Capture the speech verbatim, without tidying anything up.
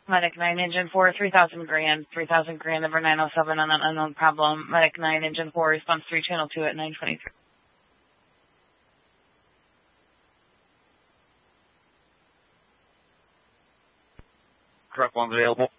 Medic nine, Engine four, three thousand grand, three thousand grand over nine oh seven on an unknown problem. Medic nine, Engine four, response three, channel two at nine twenty-three. Truck one's available.